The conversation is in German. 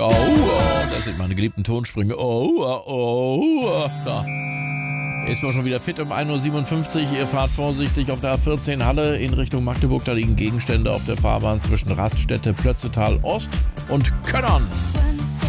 Oh, das sind meine geliebten Tonsprünge. Da ist man schon wieder fit um 1.57 Uhr. Ihr fahrt vorsichtig auf der A14 Halle in Richtung Magdeburg. Da liegen Gegenstände auf der Fahrbahn zwischen Raststätte, Plötzetal Ost und Könnern.